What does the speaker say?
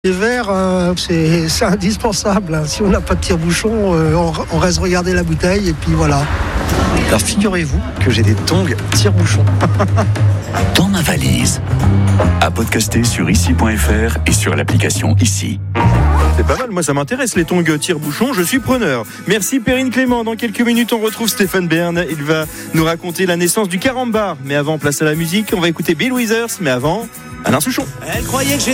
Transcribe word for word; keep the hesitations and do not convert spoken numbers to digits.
Les verres, euh, c'est, c'est indispensable. Hein. Si on n'a pas de tire-bouchon, euh, on, on reste regarder la bouteille et puis voilà. Alors figurez-vous que j'ai des tongs tire-bouchon. Dans ma valise. À podcaster sur ici point f r et sur l'application Ici. C'est pas mal, moi ça m'intéresse les tongs tire-bouchon, je suis preneur. Merci Perrine Clément, dans quelques minutes on retrouve Stéphane Bern, il va nous raconter la naissance du carambar. Mais avant, place à la musique, on va écouter Bill Withers, mais avant, Alain Souchon. Elle croyait que